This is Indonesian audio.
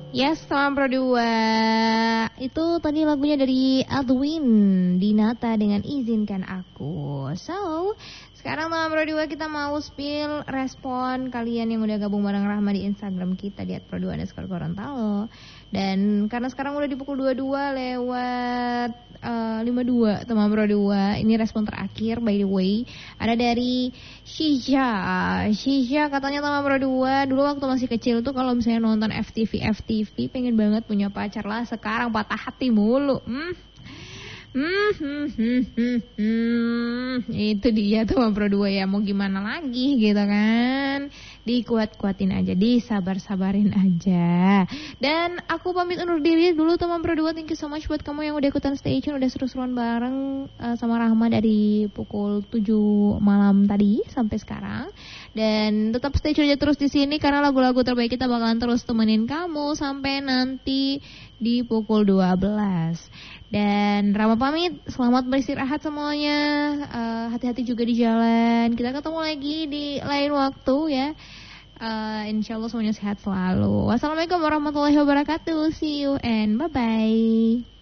Yes, Teman Pro 2. Itu tadi lagunya dari Edwin Dinata dengan Izinkan Aku. So, sekarang Teman Pro 2 kita mau spill respon kalian yang udah gabung bareng Rahma di Instagram kita di @pro2_Gorontalo. Dan karena sekarang udah di pukul 22 lewat 52 Teman Pro 2. Ini respon terakhir by the way. Ada dari Shisha katanya Teman Pro 2, dulu waktu masih kecil tuh kalau misalnya nonton FTV pengen banget punya pacar lah, sekarang patah hati mulu. Itu dia Teman Pro 2 ya, mau gimana lagi gitu kan. Dikuat-kuatin aja, disabar-sabarin aja. Dan aku pamit undur diri dulu Teman Pro 2. Thank you so much buat kamu yang udah ikutan stay tune, udah seru-seruan bareng sama Rahma dari pukul 7 malam tadi sampai sekarang. Dan tetap stay tune aja terus di sini karena lagu-lagu terbaik kita bakalan terus temenin kamu sampai nanti di pukul 12. Dan Rama pamit, selamat beristirahat semuanya. Hati-hati juga di jalan. Kita ketemu lagi di lain waktu ya. Insya Allah semuanya sehat selalu. Wassalamualaikum warahmatullahi wabarakatuh. See you and bye-bye.